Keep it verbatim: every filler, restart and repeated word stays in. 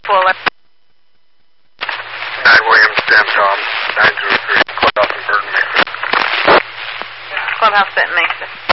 Fuller. nine Williams, Sam Tom, nine zero three, Clubhouse in Burton, Mesa. Clubhouse at Mesa.